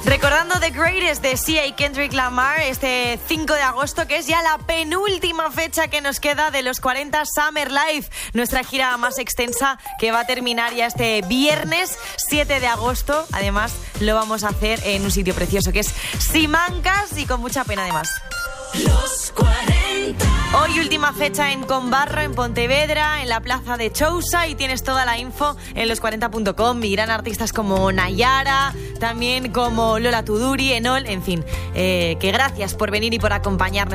Recordando The Greatest de Sia y Kendrick Lamar, este 5 de agosto, que es ya la penúltima fecha que nos queda de los 40 Summer Live, nuestra gira más extensa que va a terminar ya este viernes 7 de agosto. Además, lo vamos a hacer en un sitio precioso que es Simancas y con mucha pena además. Los 40. Hoy última fecha en Conbarro, en Pontevedra, en la plaza de Chousa, y tienes toda la info en los40.com. Irán artistas como Nayara, también como Lola Tuduri, Enol, en fin, que gracias por venir y por acompañarnos.